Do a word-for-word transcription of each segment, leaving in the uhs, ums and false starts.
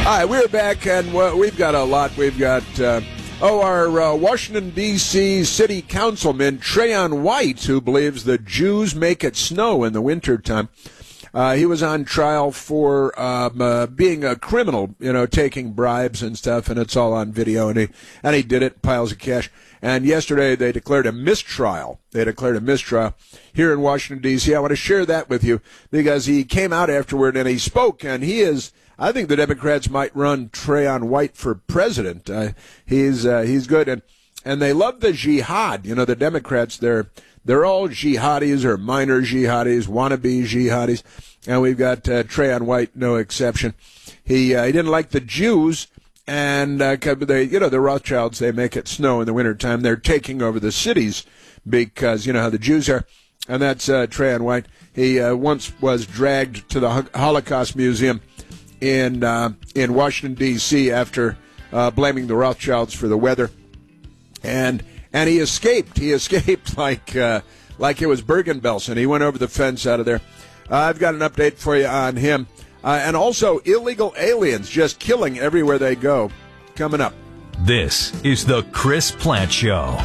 All right, we're back, and uh, we've got a lot. We've got, uh, oh, our uh, Washington, D C city councilman, Trayon White, who believes the Jews make it snow in the wintertime. Uh, he was on trial for um, uh, being a criminal, you know, taking bribes and stuff, and it's all on video, and he, and he did it, piles of cash. And yesterday they declared a mistrial. They declared a mistrial here in Washington, D C I want to share that with you because he came out afterward and he spoke, and he is... I think the Democrats might run Trayon White for president. Uh, he's uh, he's good, and and they love the jihad. You know, the Democrats, they're they're all jihadis or minor jihadis, wannabe jihadis, and we've got uh, Trayon White, no exception. He uh, he didn't like the Jews, and uh, they you know the Rothschilds, they make it snow in the wintertime. They're taking over the cities because you know how the Jews are, and that's uh, Trayon White. He uh, once was dragged to the Holocaust Museum in uh, in Washington, D C after uh, blaming the Rothschilds for the weather, and and he escaped. He escaped like uh, like it was Bergen-Belsen. He went over the fence out of there. Uh, I've got an update for you on him, uh, and also illegal aliens just killing everywhere they go. Coming up. This is the Chris Plante Show.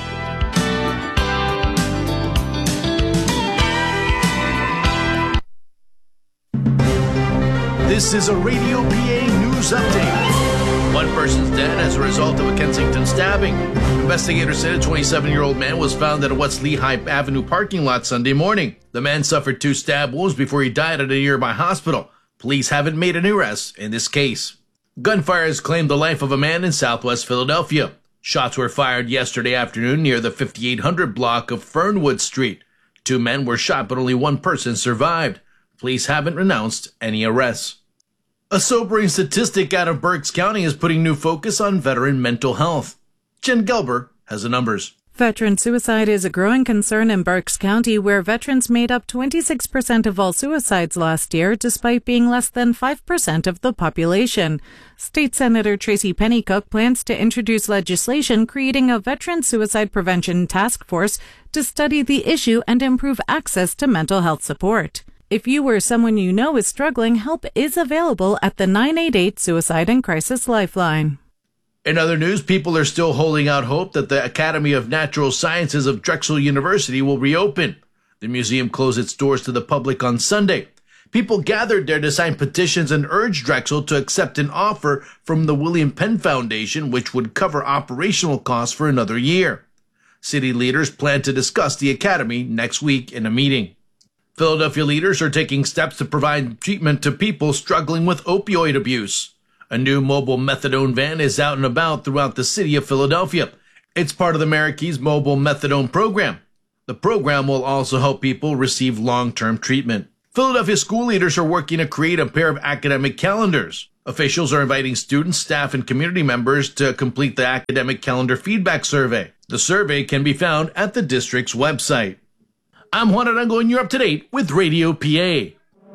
This is a Radio P A news update. One person's dead as a result of a Kensington stabbing. Investigators said a twenty-seven-year-old man was found at a West Lehigh Avenue parking lot Sunday morning. The man suffered two stab wounds before he died at a nearby hospital. Police haven't made an arrest in this case. Gunfire has claimed the life of a man in southwest Philadelphia. Shots were fired yesterday afternoon near the fifty-eight hundred block of Fernwood Street. Two men were shot, but only one person survived. Police haven't announced any arrests. A sobering statistic out of Berks County is putting new focus on veteran mental health. Jen Gelber has the numbers. Veteran suicide is a growing concern in Berks County, where veterans made up twenty-six percent of all suicides last year, despite being less than five percent of the population. State Senator Tracy Pennycook plans to introduce legislation creating a veteran suicide prevention task force to study the issue and improve access to mental health support. If you or someone you know is struggling, help is available at the nine eight eight Suicide and Crisis Lifeline. In other news, people are still holding out hope that the Academy of Natural Sciences of Drexel University will reopen. The museum closed its doors to the public on Sunday. People gathered there to sign petitions and urge Drexel to accept an offer from the William Penn Foundation, which would cover operational costs for another year. City leaders plan to discuss the academy next week in a meeting. Philadelphia leaders are taking steps to provide treatment to people struggling with opioid abuse. A new mobile methadone van is out and about throughout the city of Philadelphia. It's part of the Marquis Mobile Methadone Program. The program will also help people receive long-term treatment. Philadelphia school leaders are working to create a pair of academic calendars. Officials are inviting students, staff, and community members to complete the academic calendar feedback survey. The survey can be found at the district's website. I'm Juan Arango, and you're up to date with Radio P A.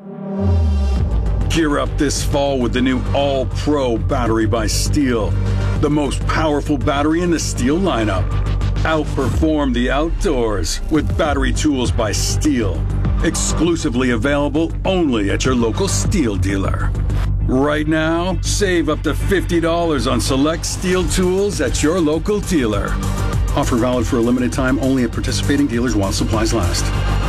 Gear up this fall with the new All-Pro battery by Steel. The most powerful battery in the Steel lineup. Outperform the outdoors with battery tools by Steel. Exclusively available only at your local Steel dealer. Right now, save up to fifty dollars on select Steel tools at your local dealer. Offer valid for a limited time only at participating dealers while supplies last.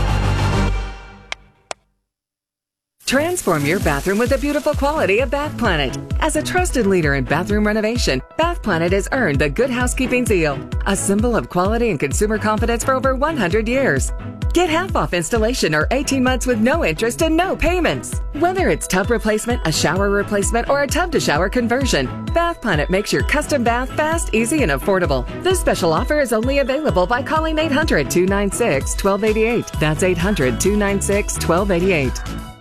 Transform your bathroom with the beautiful quality of Bath Planet. As a trusted leader in bathroom renovation, Bath Planet has earned the Good Housekeeping seal, a symbol of quality and consumer confidence for over one hundred years. Get half off installation or eighteen months with no interest and no payments. Whether it's tub replacement, a shower replacement, or a tub-to-shower conversion, Bath Planet makes your custom bath fast, easy, and affordable. This special offer is only available by calling eight hundred, two nine six, one two eight eight. That's eight hundred, two nine six, one two eight eight.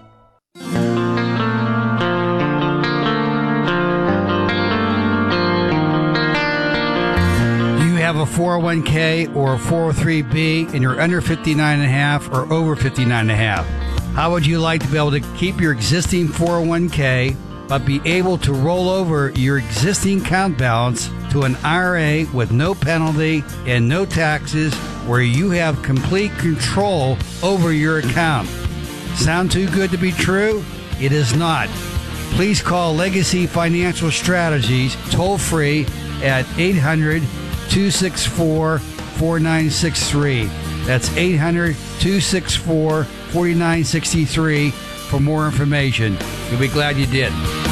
Have a four oh one k or a four oh three b and you're under fifty-nine and a half or over fifty-nine and a half. How would you like to be able to keep your existing four oh one k but be able to roll over your existing account balance to an I R A with no penalty and no taxes, where you have complete control over your account? Sound too good to be true? It is not. please call Legacy Financial Strategies toll free at eight hundred, two six four, four nine six three. That's eight hundred, two six four, four nine six three for more information. You'll be glad you did.